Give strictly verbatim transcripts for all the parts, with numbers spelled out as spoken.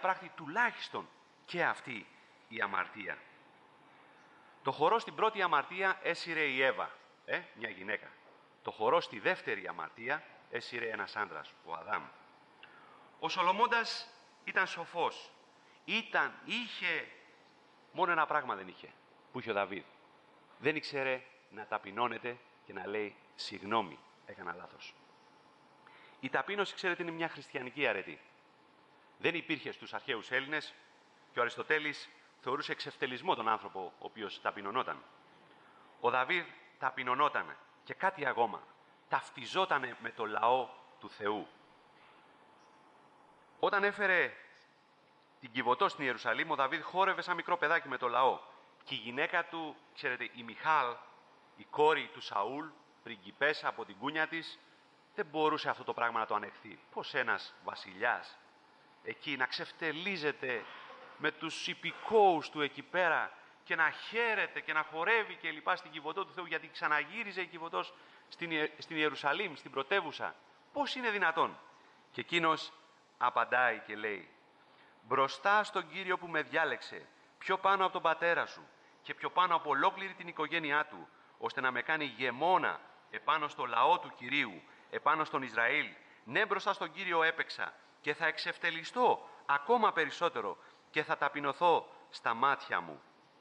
διαπράχθη τουλάχιστον και αυτή η αμαρτία. Το χορό στην πρώτη αμαρτία έσυρε η Εύα, ε, μια γυναίκα. Το χορό στη δεύτερη αμαρτία έσυρε ένας άντρας, ο Αδάμ. Ο Σολομώντας ήταν σοφός. Ήταν, είχε, μόνο ένα πράγμα δεν είχε, που είχε ο Δαβίδ. Δεν ήξερε να ταπεινώνεται και να λέει συγγνώμη, έκανα λάθος. Η ταπείνωση, ξέρετε, είναι μια χριστιανική αρετή. Δεν υπήρχε στους αρχαίους Έλληνες και ο Αριστοτέλης θεωρούσε εξευτελισμό τον άνθρωπο ο οποίος ταπεινωνόταν. Ο Δαβίδ ταπεινωνόταν και κάτι ακόμα. Ταυτιζόταν με το λαό του Θεού. Όταν έφερε την Κιβωτό στην Ιερουσαλήμ, ο Δαβίδ χόρευε σαν μικρό παιδάκι με το λαό. Και η γυναίκα του, ξέρετε, η Μιχάλ, η κόρη του Σαούλ, πριγκιπέσα από την κούνια της, δεν μπορούσε αυτό το πράγμα να το ανεχθεί. Πώς ένας βασιλιάς εκεί να ξεφτελίζεται με τους υπηκόους του εκεί πέρα και να χαίρεται και να χορεύει και λοιπά στην Κιβωτό του Θεού, γιατί ξαναγύριζε η Κιβωτός στην, Ιε, στην Ιερουσαλήμ, στην πρωτεύουσα. Πώς είναι δυνατόν? Και εκείνος απαντάει και λέει: μπροστά στον Κύριο που με διάλεξε, πιο πάνω από τον πατέρα σου και πιο πάνω από ολόκληρη την οικογένειά του, ώστε να με κάνει γεμόνα επάνω στο λαό του Κυρίου, επάνω στον Ισραήλ. Ναι, μπροστά στον Κύριο έπαιξα και θα εξευτελιστώ ακόμα περισσότερο και θα ταπεινωθώ στα μάτια μου.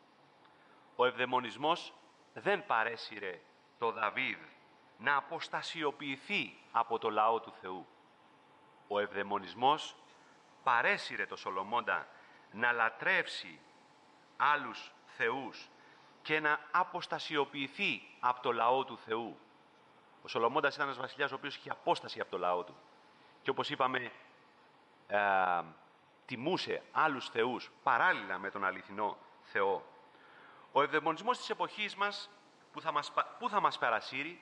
Ο ευδαιμονισμός δεν παρέσυρε το Δαβίδ να αποστασιοποιηθεί από το λαό του Θεού. Ο ευδαιμονισμός παρέσυρε το Σολομώντα να λατρεύσει άλλους θεούς και να αποστασιοποιηθεί από το λαό του Θεού. Ο Σολομώντας ήταν ένας βασιλιάς ο οποίος είχε απόσταση από το λαό του. Και όπως είπαμε, ε, τιμούσε άλλους θεούς παράλληλα με τον αληθινό Θεό. Ο ευδαιμονισμός της εποχής μας, που θα μας, που θα μας παρασύρει,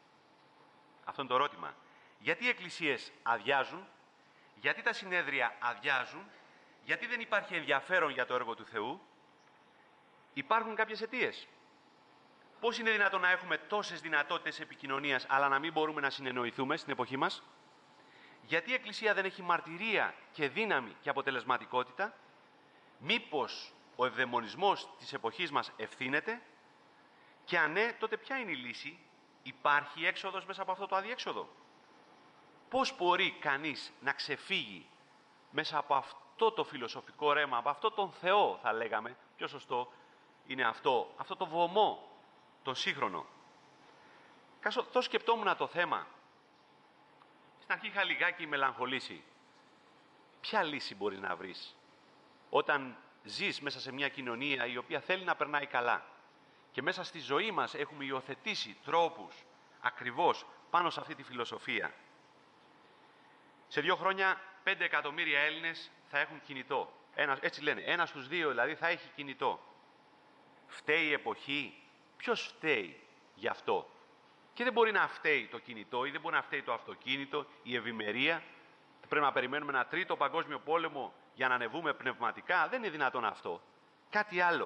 αυτό είναι το ερώτημα. Γιατί οι εκκλησίες αδειάζουν, γιατί τα συνέδρια αδειάζουν, γιατί δεν υπάρχει ενδιαφέρον για το έργο του Θεού? Υπάρχουν κάποιες αιτίες. Πώς είναι δυνατόν να έχουμε τόσες δυνατότητες επικοινωνίας, αλλά να μην μπορούμε να συνεννοηθούμε στην εποχή μας? Γιατί η Εκκλησία δεν έχει μαρτυρία και δύναμη και αποτελεσματικότητα? Μήπως ο ευδαιμονισμός της εποχής μας ευθύνεται? Και αν ναι, τότε ποια είναι η λύση? Υπάρχει έξοδος μέσα από αυτό το αδιέξοδο? Πώς μπορεί κανείς να ξεφύγει μέσα από αυτό το φιλοσοφικό ρέμα, από αυτό τον Θεό, θα λέγαμε, πιο σωστό είναι αυτό, αυτό το βωμό, τον σύγχρονο? Καθώς σκεπτόμουν το θέμα, στην αρχή είχα λιγάκι μελαγχολήσει. Ποια λύση μπορείς να βρεις όταν ζεις μέσα σε μια κοινωνία η οποία θέλει να περνάει καλά και μέσα στη ζωή μας έχουμε υιοθετήσει τρόπους ακριβώς πάνω σε αυτή τη φιλοσοφία? Σε δύο χρόνια, πέντε εκατομμύρια Έλληνες θα έχουν κινητό. Ένα, έτσι λένε, ένα στους δύο δηλαδή θα έχει κινητό. Φταίει η εποχή? Ποιος φταίει γι' αυτό? Και δεν μπορεί να φταίει το κινητό ή δεν μπορεί να φταίει το αυτοκίνητο, η ευημερία. Πρέπει να περιμένουμε ένα τρίτο παγκόσμιο πόλεμο για να ανεβούμε πνευματικά? Δεν είναι δυνατόν αυτό. Κάτι άλλο.